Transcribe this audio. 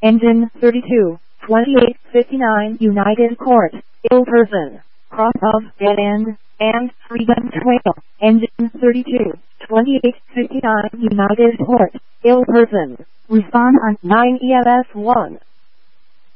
Engine 32, 2859 United Court, ill person, cross of dead end, and Freedom Trail. Engine 32, 2859 United Court, ill person. Respond on 9 EMS 1.